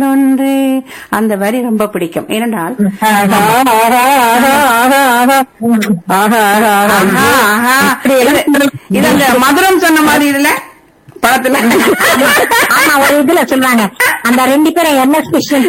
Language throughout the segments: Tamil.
ஒன்று. அந்த வரி ரொம்ப பிடிக்கும். ஏனென்றால் இது அந்த மதுரம் சொன்ன மாதிரி இதுல படத்துல ஆமா ஒரு இதுல சொல்றாங்க அந்த 2 பேரும் என்எஸ் கிருஷ்ணன்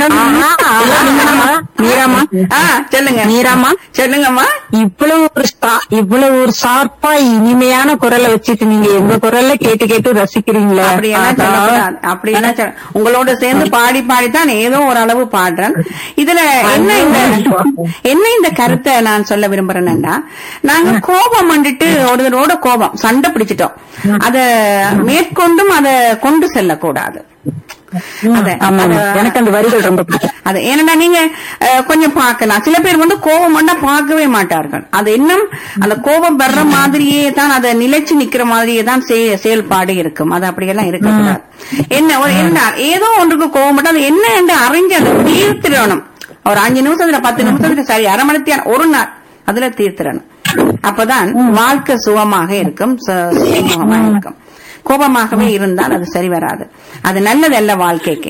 மீராமா சொல்லுங்க. மீராமா சொல்லுங்கம்மா. இவ்வளவு ஒரு ஷார்ப்பா இனிமையான குரலை வச்சுட்டு நீங்க எங்க குரல்ல கேட்டு கேட்டு ரசிக்கிறீங்களா? அப்படியெல்லாம் உங்களோட சேர்ந்து பாடி பாடித்தான் ஏதோ ஓரளவு பாடுறேன். இதுல என்ன இந்த கருத்தை நான் சொல்ல விரும்புறேன்னா, நாங்க கோபம் வந்துட்டு ஒருவரோட கோபம் சண்டை பிடிச்சிட்டோம், அத மேற்கொண்டும் அதை கொண்டு செல்லக்கூடாது. எனக்கு அந்த வரிகள் ரொம்ப பிடிக்கும். அது ஏன்னா நீங்க கொஞ்சம் பார்க்கலாம், சில பேர் வந்து கோபம் வந்தா பார்க்கவே மாட்டார்கள். அது இன்னும் அந்த கோபம் வர்ற மாதிரியே தான், அதை நிலைச்சு நிக்கிற மாதிரியே தான் செயல்பாடு இருக்கும். அது அப்படியெல்லாம் இருக்கக்கூடாது. என்ன ஏதோ ஒன்றுக்கு கோபம் மட்டும் அது என்ன என்று அறிஞ்சு அதை தீர்த்திடணும். ஒரு 5 நிமிஷத்துல 10 நிமிஷத்துல சரி, அரை மணித்தியான ஒரு நாள் அதுல தீர்த்திடணும். அப்பதான் வாழ்க்கை சுகமாக இருக்கும், சுகமாக இருக்கும். கோபமாகவே இருந்தால் அது சரி வராது, அது நல்லதல்ல வாழ்க்கைக்கு.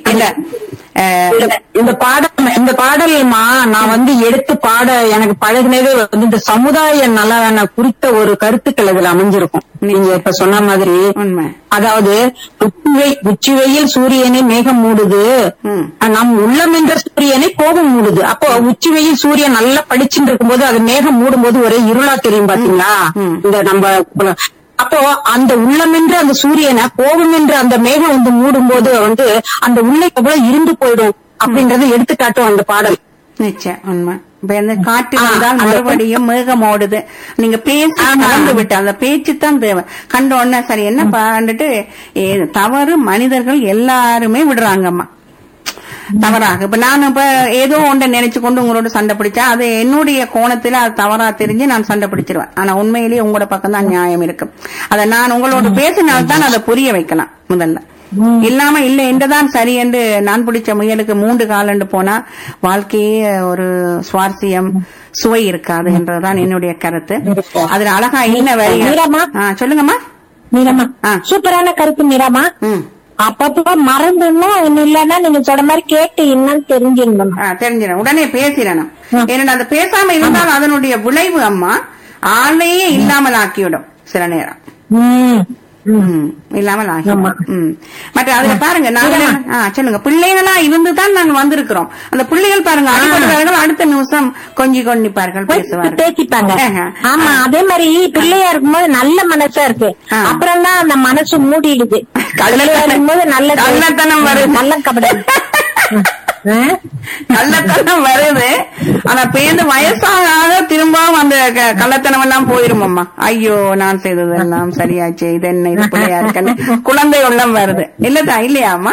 இந்த பாடல்மா நான் வந்து எடுத்து பாட எனக்கு பழகினதே வந்து இந்த சமுதாய நலன குறித்த ஒரு கருத்துக்கள் இதுல அமைஞ்சிருக்கும். நீங்க இப்ப சொன்ன மாதிரி உண்மை. அதாவது உச்சி வெயில் சூரியனை மேகம் மூடுது, நம் உள்ளம் என்ற சூரியனை கோபம் மூடுது. அப்போ உச்சி வெயில் சூரியன் நல்லா படிச்சுட்டு இருக்கும்போது அது மேகம் மூடும் போது ஒரே இருளா தெரியும் பாத்தீங்களா? இந்த நம்ம அப்போ அந்த உள்ளம் என்று அந்த சூரியனை கோபம் என்று அந்த மேகம் வந்து மூடும் போது வந்து அந்த உள்ளே எவ்வளவு இருந்து போயிடும் அப்படின்றத எடுத்துக்காட்டும் அந்த பாடல். நிச்சயம் உண்மை. இப்ப இந்த காற்று வந்தால் மறுபடியும் மேகம் ஓடுது, நீங்க பேசி கலந்து விட்டு அந்த பேச்சு தான் தேவை. கண்ட உடனே சரி என்ன பாண்டுட்டு தவறு மனிதர்கள் எல்லாருமே விடுறாங்கம்மா தவறாக. இப்ப நான் இப்ப ஏதோ ஒன்றை நினைச்சு கொண்டு உங்களோட சண்டை பிடிச்சா அது என்னுடைய கோணத்துல அது தவறா தெரிஞ்சு நான் சண்டை பிடிச்சிருவேன். ஆனா உண்மையிலேயே உங்களோட பக்கம் தான் நியாயம் இருக்கும். அதை நான் உங்களோட பேசினால்தான் அதை புரிய வைக்கலாம் முதல்ல. இல்லாம இல்ல என்றுதான் சரி என்று நான் பிடிச்ச முயலுக்கு 3 காலண்டு போனா வாழ்க்கையே ஒரு சுவாரஸ்யம் சுவை இருக்காது என்றதுதான் என்னுடைய கருத்து. அதுல அழகா என்ன வரி சொல்லுங்கம்மா. மீராமா சூப்பரான கருத்து மீராமா. அப்பப்ப மறந்துடணும், ஒண்ணு இல்லன்னா நீங்க சொல்ற மாதிரி கேட்டு என்னன்னு தெரிஞ்சிடணும், உடனே பேசிடணும். ஏன்னா அது பேசாம இருந்தாலும் அதனுடைய விளைவு அம்மா ஆளையே இல்லாமல் ஆக்கிவிடும் சில நேரம். இல்லாமல் ஆகிடும். மற்ற அதுல பாருங்க நாங்க சொல்லுங்க, பிள்ளைகளா இருந்துதான் நாங்க வந்திருக்கிறோம். அந்த பிள்ளைகள் பாருங்க அடிப்படைகள் அடுத்த நிமிஷம் கொஞ்சி பார்கள் பேசிப்பாங்க. ஆமா அதே மாதிரி பிள்ளையா இருக்கும்போது நல்ல மனசா இருக்கு, அப்புறம் தான் அந்த மனசு மூடிடுது. இருக்கும்போது நல்ல கள்ளத்தனம் வருது, நல்ல கபடி கள்ளத்தனம் வருது. ஆனா பேருந்து வயசாக திரும்பவும் அந்த கள்ளத்தனம் எல்லாம் போயிருமம்மா. ஐயோ நான் செய்ததெல்லாம் சரியாச்சு, இது என்ன இது பிள்ளையா இருக்கன்னு குழந்தை உள்ளம் வருது. இல்லதா இல்லையாமா?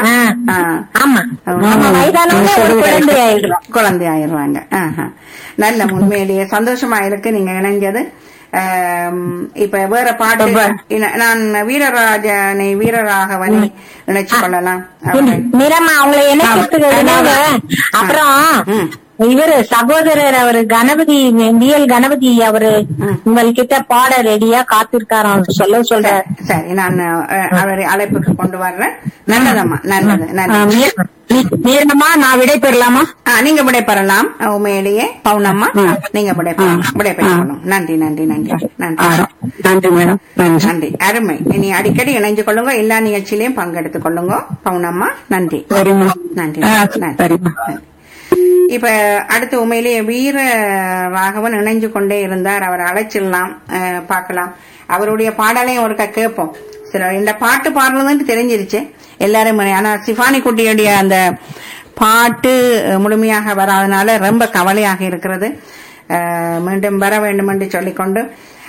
குழந்தை ஆயிடுவாங்க. நல்ல உண்மையிலேயே சந்தோஷமா இருக்கு நீங்க இணைஞ்சது. இப்ப வேற பாட்டு நான் வீரராகவனை நினைச்சு கொள்ளலாம். மீரம்மா அவங்களை என்ன அப்புறம் இவரு சகோதரர் அவரு கணபதி கணபதி அவரு உங்ககிட்ட பாட ரெடியா காத்திருக்காராம் சொல்ற. சரி நான் அவரை அழைப்புக்கு கொண்டு வர்றேன். நல்லதம்மா நல்லது மீரம்மா நான் விடை பெறலாமா? நீங்க விடை பெறலாம். உண்மையிலேயே பவுனம்மா நீங்க விடை பெறணும். நன்றி நன்றி நன்றி நன்றி நன்றி மேடம் நன்றி. அருமை. இனி அடிக்கடி இணைஞ்சு கொள்ளுங்க, எல்லா நிகழ்ச்சியிலையும் பங்கெடுத்துக் கொள்ளுங்க பவுனம்மா. நன்றி நன்றி நன்றி. இப்ப அடுத்து உண்மையிலேயே வீர ராகவன் இணைஞ்சு கொண்டே இருந்தார். அவர் அழைச்சிடலாம், பார்க்கலாம். அவருடைய பாடலையும் ஒரு கேட்போம். சில இந்த பாட்டு பாடுறதுன்னு தெரிஞ்சிருச்சு எல்லாரும். ஆனா சிஃபானி குட்டியுடைய அந்த பாட்டு முழுமையாக வராதனால ரொம்ப கவலையாக இருக்கிறது. மீண்டும் வர வேண்டும் என்று சொல்லிக்கொண்டு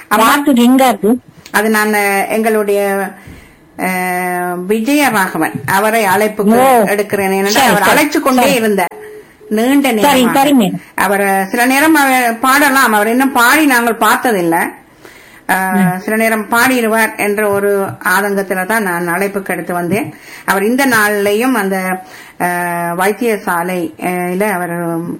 அது நான் எங்களுடைய விஜயராகவன் அவரை அழைப்புக்கு எடுக்கிறேன். அவர் அழைச்சு கொண்டே இருந்தார் நீண்ட நேரம். அவர் சில நேரம் பாடலாம், அவர் இன்னும் பாடி நாங்கள் பார்த்ததில்லை. சில நேரம் பாடிடுவார் என்ற ஒரு ஆதங்கத்துல தான் நான் அழைப்புக்கு எடுத்து வந்தேன். அவர் இந்த நாள்லயும் அந்த வைத்தியசாலையில அவர்